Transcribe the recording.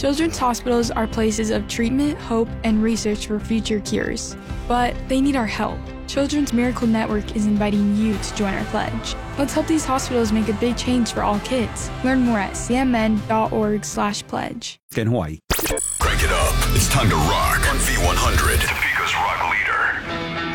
Children's hospitals are places of treatment, hope, and research for future cures. But they need our help. Children's Miracle Network is inviting you to join our pledge. Let's help these hospitals make a big change for all kids. Learn more at cmn.org/pledge. In Hawaii. Crank it up. It's time to rock on V100. Topeka's rock leader.